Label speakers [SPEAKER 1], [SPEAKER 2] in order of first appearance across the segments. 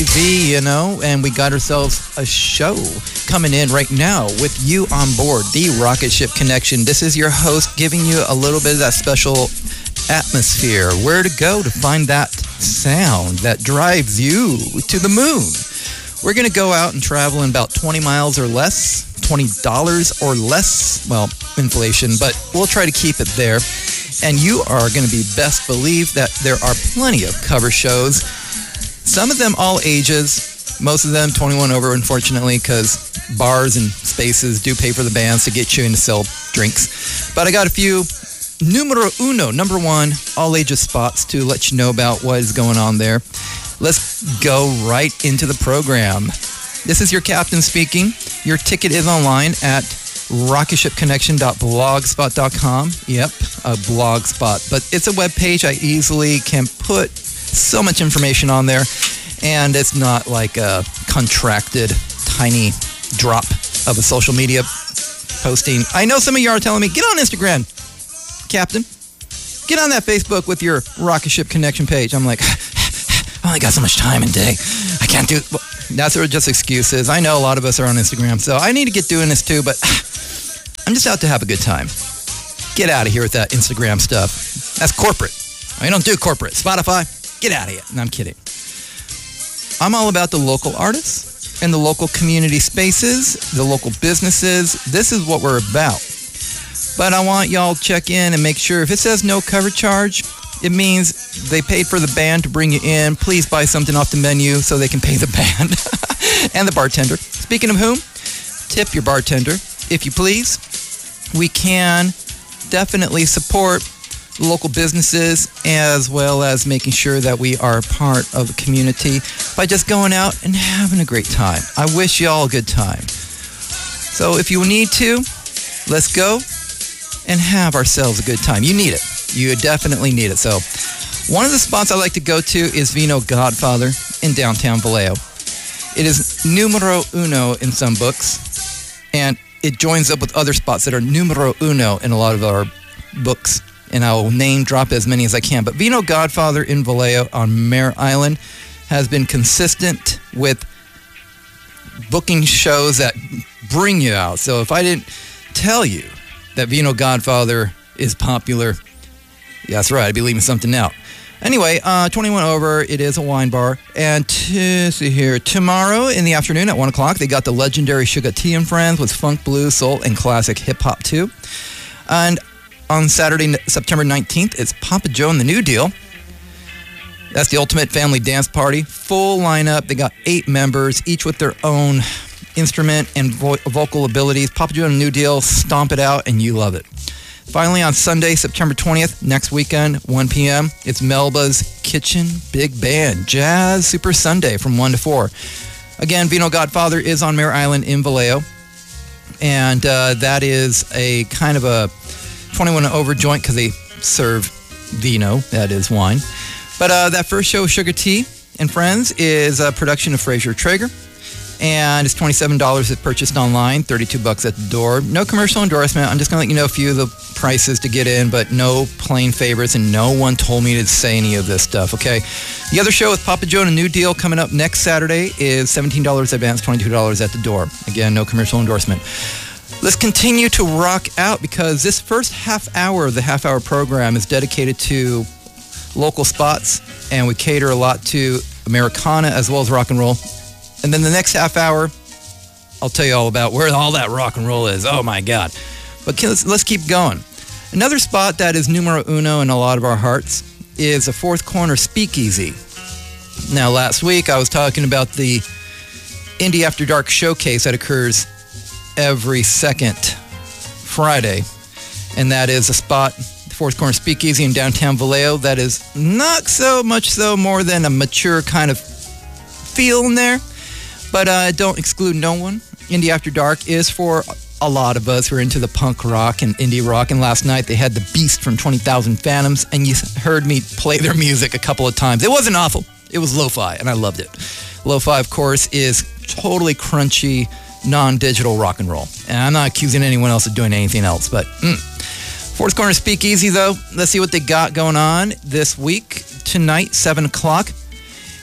[SPEAKER 1] And we got ourselves a show coming in right now with you on board, the Rocket Ship Connection. This is your host giving you a little bit of that special atmosphere, where to go to find that sound that drives you to the moon. We're going to go out and travel in about 20 miles or less, $20 or less, well, inflation, but we'll try to keep it there. And you are going to be best believe that there are plenty of cover shows. Some of them all ages, most of them 21 over, unfortunately, because bars and spaces do pay for the bands to get you in to sell drinks. But I got a few numero uno, number one, all ages spots to let you know about what is going on there. Let's go right into the program. This is your captain speaking. Your ticket is online at rocketshipconnection.blogspot.com. Yep, a blogspot. But it's a web page I easily can put so much information on there, and it's not like a contracted tiny drop of a social media posting. I know some of you are telling me, get on Instagram, Captain. Get on that Facebook with your Rocket Ship Connection page. I'm like, I only got so much time in a day. I can't do it. Well, that's sort of just excuses. I know a lot of us are on Instagram, so I need to get doing this too, but I'm just out to have a good time. Get out of here with that Instagram stuff. That's corporate. I don't do corporate. Spotify, get out of here. No, I'm kidding. I'm all about the local artists and the local community spaces, the local businesses. This is what we're about. But I want y'all to check in and make sure if it says no cover charge, it means they paid for the band to bring you in. Please buy something off the menu so they can pay the band and the bartender. Speaking of whom, tip your bartender, if you please. We can definitely support local businesses as well as making sure that we are part of the community by just going out and having a great time. I wish y'all a good time. So if you need to, let's go and have ourselves a good time. You need it. You definitely need it. So one of the spots I like to go to is Vino Godfather in downtown Vallejo. It is numero uno in some books, and it joins up with other spots that are numero uno in a lot of our books. And I'll name drop as many as I can. But Vino Godfather in Vallejo on Mare Island has been consistent with booking shows that bring you out. So if I didn't tell you that Vino Godfather is popular, yeah, that's right, I'd be leaving something out. Anyway, 21 over, it is a wine bar. And see here, tomorrow in the afternoon at 1 o'clock, they got the legendary Sugar T and Friends with funk, blues, soul, and classic hip-hop too. And on Saturday, September 19th, it's Papa Joe and the New Deal. That's the ultimate family dance party. Full lineup. They got 8 members, each with their own instrument and vocal abilities. Papa Joe and the New Deal, stomp it out, and you love it. Finally, on Sunday, September 20th, next weekend, 1 p.m., it's Melba's Kitchen Big Band Jazz Super Sunday from 1 to 4. Again, Vino Godfather is on Mare Island in Vallejo, and that is a kind of a 21 over joint because they serve vino, that is wine. But that first show, Sugar T and Friends, is a production of Fraser Traeger, and it's $27 if purchased online, $32 at the door. No commercial endorsement. I'm just going to let you know a few of the prices to get in, but no plain favorites, and no one told me to say any of this stuff, okay? The other show with Papa Joe and a New Deal coming up next Saturday is $17 advance, $22 at the door. Again, no commercial endorsement. Let's continue to rock out because this first half hour of the half-hour program is dedicated to local spots, and we cater a lot to Americana as well as rock and roll. And then the next half hour, I'll tell you all about where all that rock and roll is. Oh, my God. But let's keep going. Another spot that is numero uno in a lot of our hearts is a Fourth Corner Speakeasy. Now, last week, I was talking about the Indie After Dark showcase that occurs every second Friday, and that is a spot, the Fourth Corner Speakeasy in downtown Vallejo, that is not so much so more than a mature kind of feel in there, but don't exclude no one. Indie After Dark is for a lot of us who are into the punk rock and indie rock, and last night they had the Beast from 20,000 Phantoms, and you heard me play their music a couple of times. It wasn't awful. It was lo-fi, and I loved it. Lo-fi, of course, is totally crunchy, non-digital rock and roll. And I'm not accusing anyone else of doing anything else, but Fourth Corner Speakeasy, though, let's see what they got going on this week. Tonight, 7 o'clock,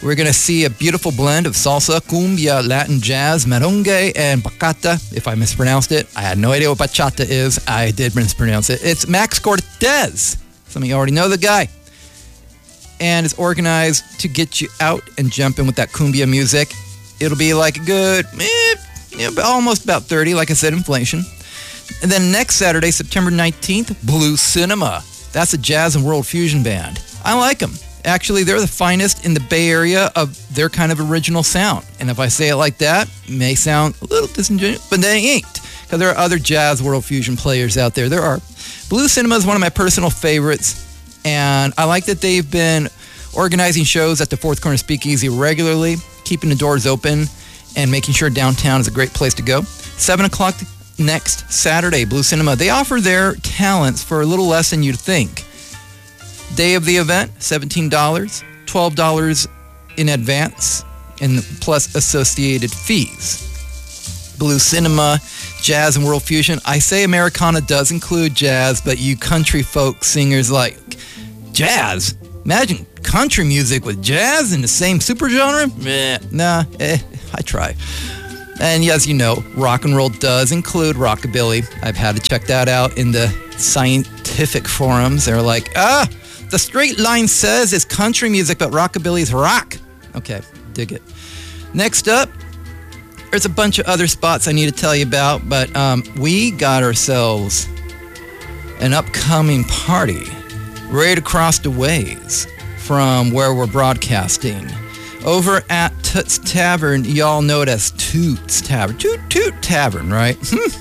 [SPEAKER 1] We're going to see a beautiful blend of salsa, cumbia, Latin jazz, merengue, and bachata. If I mispronounced it, I had no idea what bachata is. I did mispronounce it. It's Max Cortez. Some of you already know the guy. And it's organized to get you out and jumping with that cumbia music. It'll be like a good, almost about 30, like I said, inflation. And then next Saturday, September 19th, Blue Cinema. That's a jazz and world fusion band. I like them. Actually, they're the finest in the Bay Area of their kind of original sound. And if I say it like that, it may sound a little disingenuous, but they ain't. Because there are other jazz world fusion players out there. There are. Blue Cinema is one of my personal favorites. And I like that they've been organizing shows at the Fourth Corner Speakeasy regularly, keeping the doors open, and making sure downtown is a great place to go. 7 o'clock next Saturday, Blue Cinema. They offer their talents for a little less than you'd think. Day of the event, $17, $12 in advance, and plus associated fees. Blue Cinema, jazz and world fusion. I say Americana does include jazz, but you country folk singers like jazz. Imagine country music with jazz in the same supergenre? I try. And as you know, rock and roll does include rockabilly. I've had to check that out in the scientific forums. They're like, the straight line says it's country music, but rockabilly is rock. Okay, dig it. Next up, there's a bunch of other spots I need to tell you about, but we got ourselves an upcoming party right across the ways from where we're broadcasting. Over at Toots Tavern, y'all know it as Toots Tavern. Toot Tavern, right?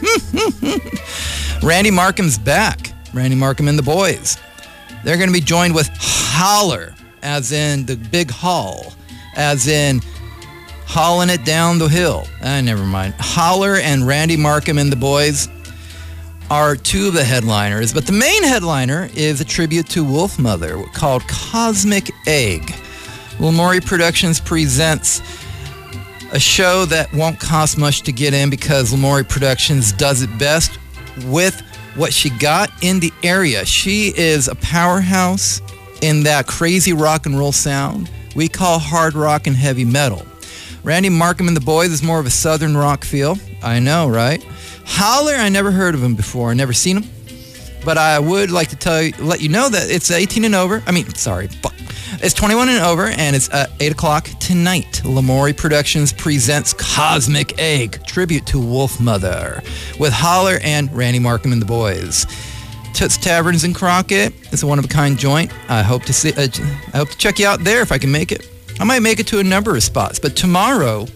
[SPEAKER 1] Randy Markham's back. Randy Markham and the boys. They're going to be joined with Holler, as in the big haul, as in hauling it down the hill. Never mind. Holler and Randy Markham and the boys are two of the headliners, but the main headliner is a tribute to Wolfmother called Cosmic Egg. Lamori Productions presents a show that won't cost much to get in because Lamori Productions does it best with what she got in the area. She is a powerhouse in that crazy rock and roll sound we call hard rock and heavy metal. Randy Markham and the boys is more of a southern rock feel. I know, right? Holler, I never heard of him before. I never seen him. But I would like to let you know that it's 18 and over. It's 21 and over, and it's 8 o'clock tonight. Lamori Productions presents Cosmic Egg, tribute to Wolfmother, with Holler and Randy Markham and the boys. Toots Taverns in Crockett. It's a one-of-a-kind joint. I hope to check you out there if I can make it. I might make it to a number of spots, but tomorrow,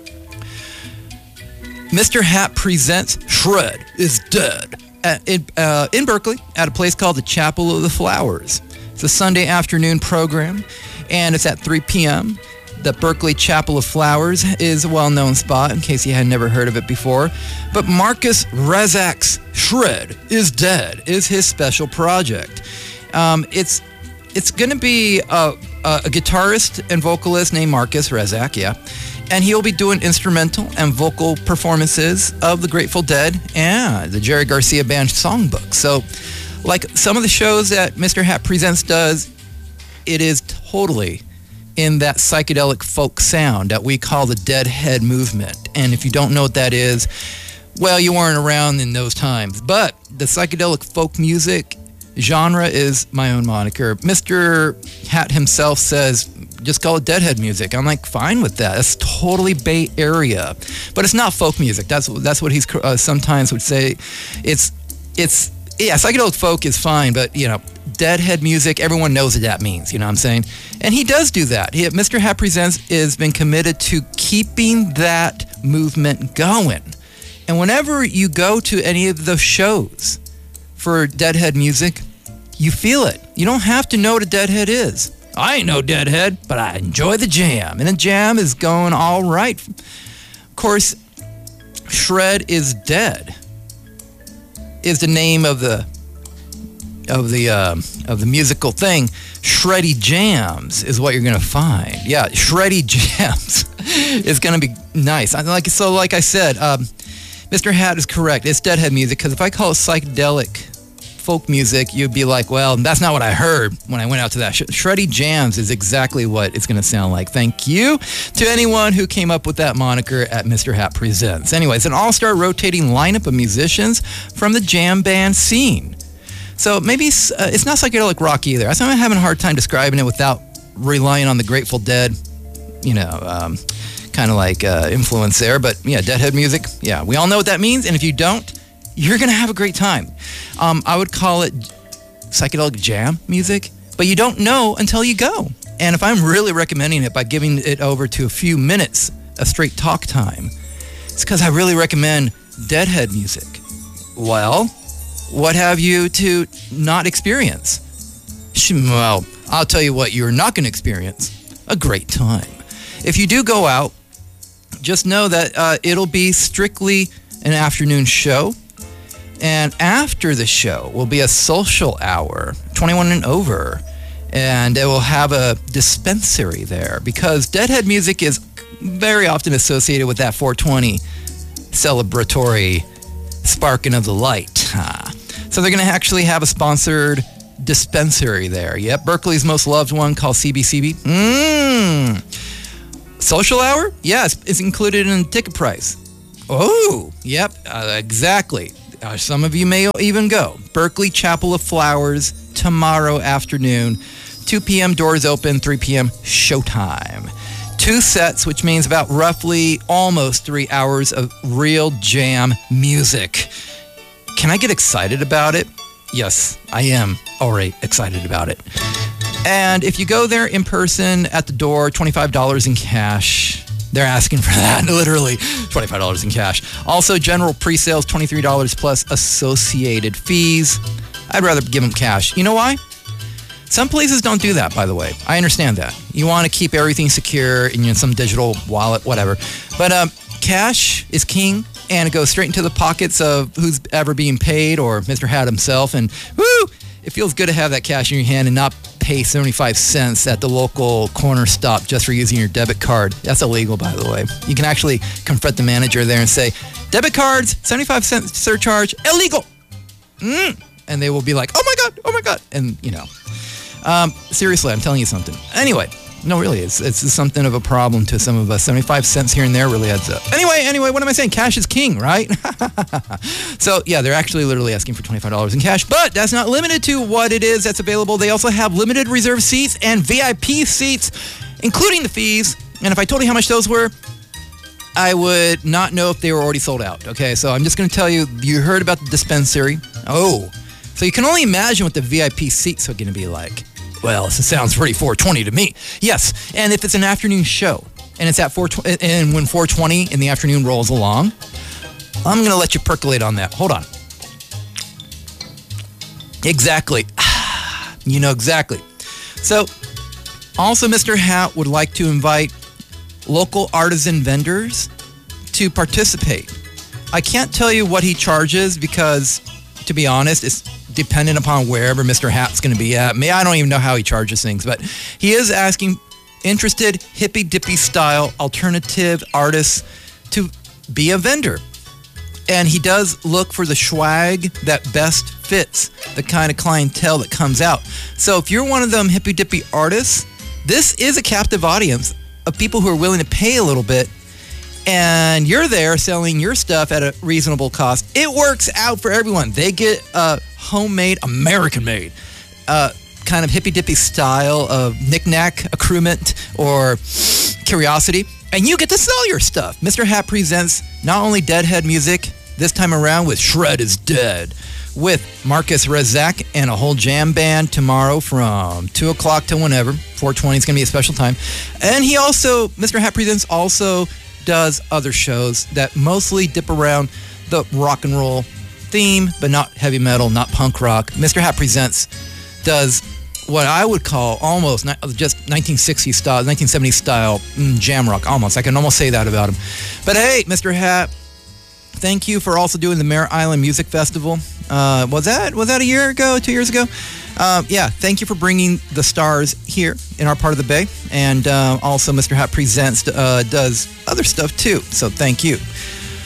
[SPEAKER 1] Mr. Hat presents Shred is Dead in Berkeley at a place called the Chapel of the Flowers. It's a Sunday afternoon program, and it's at 3 p.m. The Berkeley Chapel of Flowers is a well-known spot, in case you had never heard of it before. But Marcus Rezak's Shred is Dead is his special project. It's going to be a guitarist and vocalist named Marcus Rezak, and he'll be doing instrumental and vocal performances of the Grateful Dead and the Jerry Garcia Band songbook. So, like some of the shows that Mr. Hat Presents does, it is totally in that psychedelic folk sound that we call the Deadhead movement. And if you don't know what that is, well, you weren't around in those times. But the psychedelic folk music genre is my own moniker. Mr. Hat himself says, just call it Deadhead music. I'm like, fine with that. That's totally Bay Area. But it's not folk music. That's what he's sometimes would say. Psychedelic folk is fine, but, Deadhead music, everyone knows what that means, you know what I'm saying? And he does do that. Mr. Hat Presents has been committed to keeping that movement going. And whenever you go to any of those shows for Deadhead music, you feel it. You don't have to know what a Deadhead is. I ain't no Deadhead, but I enjoy the jam. And the jam is going all right. Of course, Shred is Dead is the name of the musical thing. Shreddy Jams is what you're gonna find. Yeah, Shreddy Jams is gonna be nice. Like I said, Mr. Hat is correct. It's Deadhead music, because if I call it psychedelic folk music, you'd be like, well, that's not what I heard when I went out to that. Shreddy Jams is exactly what it's going to sound like. Thank you to anyone who came up with that moniker at Mr. Hat Presents. Anyway, it's an all-star rotating lineup of musicians from the jam band scene. So maybe it's not psychedelic rock either. I'm having a hard time describing it without relying on the Grateful Dead, kind of like influence there. But yeah, Deadhead music. Yeah, we all know what that means. And if you don't, you're going to have a great time. I would call it psychedelic jam music, but you don't know until you go. And if I'm really recommending it by giving it over to a few minutes of straight talk time, it's because I really recommend Deadhead music. Well, what have you to not experience? Well, I'll tell you what you're not going to experience. A great time. If you do go out, just know that it'll be strictly an afternoon show. And after the show will be a social hour, 21 and over. And it will have a dispensary there because Deadhead music is very often associated with that 420 celebratory sparking of the light. So they're going to actually have a sponsored dispensary there. Yep, Berkeley's most loved one called CBCB. Social hour? Yes, it's included in the ticket price. Oh, yep, exactly. Some of you may even go. Berkeley Chapel of Flowers tomorrow afternoon. 2 p.m. doors open, 3 p.m. showtime. 2 sets, which means about roughly almost 3 hours of real jam music. Can I get excited about it? Yes, I am already excited about it. And if you go there in person at the door, $25 in cash. They're asking for that, literally $25 in cash. Also, general pre-sales, $23 plus associated fees. I'd rather give them cash. You know why? Some places don't do that, by the way. I understand that. You want to keep everything secure in some digital wallet, whatever. But cash is king, and it goes straight into the pockets of who's ever being paid or Mr. Hat himself. And woo! It feels good to have that cash in your hand and not pay 75 cents at the local corner stop just for using your debit card. That's illegal, by the way. You can actually confront the manager there and say, debit cards, 75 cents surcharge, illegal. And they will be like, oh my God. And, seriously, I'm telling you something. Anyway, no, really, it's something of a problem to some of us. 75 cents here and there really adds up. Anyway, what am I saying? Cash is king, right? So, yeah, they're actually literally asking for $25 in cash, but that's not limited to what it is that's available. They also have limited reserve seats and VIP seats, including the fees. And if I told you how much those were, I would not know if they were already sold out. Okay, so I'm just going to tell you, you heard about the dispensary. Oh, so you can only imagine what the VIP seats are going to be like. Well, it sounds pretty 420 to me. Yes, and if it's an afternoon show, and it's at 420, and when 420 in the afternoon rolls along, I'm going to let you percolate on that. Hold on. Exactly. You know exactly. So, also Mr. Hat would like to invite local artisan vendors to participate. I can't tell you what he charges because, to be honest, it's dependent upon wherever Mr. Hat's going to be at. I don't even know how he charges things, but he is asking interested hippy-dippy style alternative artists to be a vendor. And he does look for the swag that best fits the kind of clientele that comes out. So if you're one of them hippy-dippy artists, this is a captive audience of people who are willing to pay a little bit, and you're there selling your stuff at a reasonable cost. It works out for everyone. They get a homemade, American-made, kind of hippy-dippy style of knick-knack, accoutrement, or curiosity, and you get to sell your stuff. Mr. Hat presents not only Deadhead music, this time around with Shred is Dead, with Marcus Rezak and a whole jam band tomorrow from 2 o'clock to whenever. 420 is going to be a special time. And he also, Mr. Hat presents also does other shows that mostly dip around the rock and roll theme, but not heavy metal, not punk rock. Mr. Hat presents does what I would call almost just 1960s style, 1970s style jam rock, almost. I can almost say that about him. But hey, Mr. Hat, thank you for also doing the Mare Island Music Festival. Was that a year ago, 2 years ago? Yeah, thank you for bringing the stars here in our part of the Bay. And also Mr. Hat presents does other stuff too, so thank you.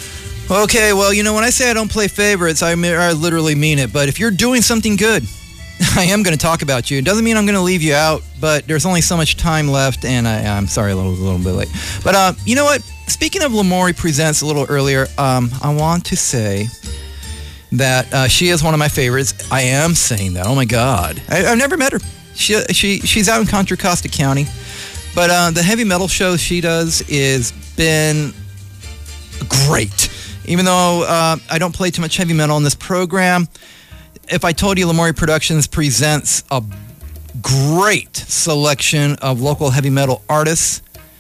[SPEAKER 1] Okay, well, when I say I don't play favorites, I literally mean it. But if you're doing something good, I am going to talk about you. It doesn't mean I'm going to leave you out, but there's only so much time left, and I'm sorry, a little bit late. But you know what? Speaking of Lamori Presents a little earlier, I want to say that she is one of my favorites. I am saying that. Oh, my God. I've never met her. She's out in Contra Costa County. But the heavy metal show she does is been great. Even though I don't play too much heavy metal in this program, if I told you Lamori Productions presents a great selection of local heavy metal artists,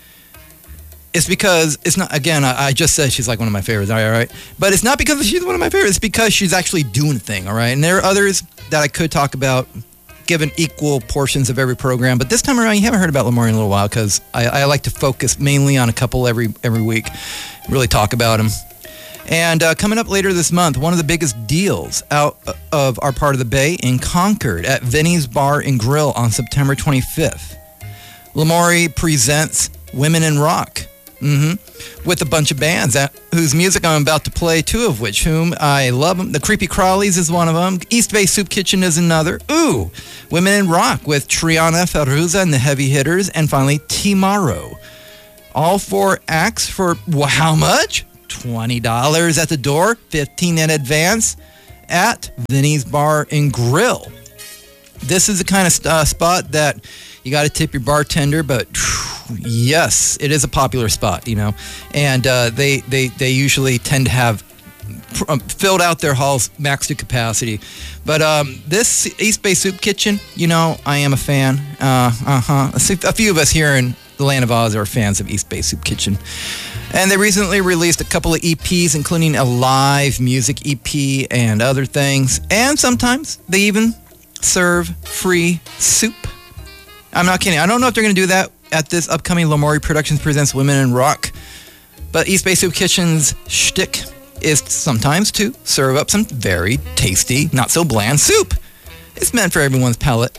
[SPEAKER 1] it's because it's not, again, I just said she's like one of my favorites, all right? But it's not because she's one of my favorites, it's because she's actually doing a thing, all right? And there are others that I could talk about, given equal portions of every program. But this time around, you haven't heard about Lamori in a little while because I like to focus mainly on a couple every week, really talk about them. And coming up later this month, one of the biggest deals out of our part of the Bay in Concord at Vinny's Bar and Grill on September 25th. Lamori presents Women in Rock with a bunch of bands whose music I'm about to play, two of whom I love them. The Creepy Crawlies is one of them. East Bay Soup Kitchen is another. Ooh, Women in Rock with Triana Ferruza and the Heavy Hitters. And finally, Timaro. All four acts for how much? $20 at the door, $15 in advance at Vinny's Bar and Grill. This is the kind of spot that you got to tip your bartender, but yes, it is a popular spot, and they usually tend to have filled out their halls max to capacity. But this East Bay Soup Kitchen, I am a fan. A few of us here in the Land of Oz are fans of East Bay Soup Kitchen. And they recently released a couple of EPs, including a live music EP and other things. And sometimes they even serve free soup. I'm not kidding. I don't know if they're going to do that at this upcoming Lamori Productions Presents Women in Rock. But East Bay Soup Kitchen's shtick is sometimes to serve up some very tasty, not so bland soup. It's meant for everyone's palate.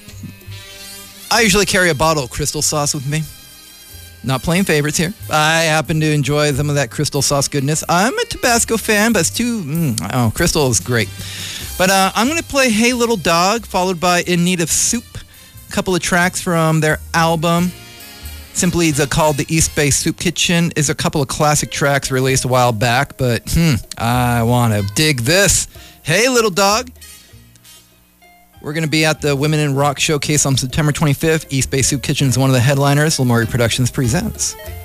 [SPEAKER 1] I usually carry a bottle of Crystal Sauce with me. Not playing favorites here. I happen to enjoy some of that Crystal Sauce goodness. I'm a Tabasco fan, but it's too... Crystal is great. But I'm going to play Hey Little Dog, followed by In Need of Soup. A couple of tracks from their album. Simply called The East Bay Soup Kitchen. Is a couple of classic tracks released a while back, but I want to dig this. Hey Little Dog. We're going to be at the Women in Rock Showcase on September 25th. East Bay Soup Kitchen is one of the headliners. Lamori Productions presents.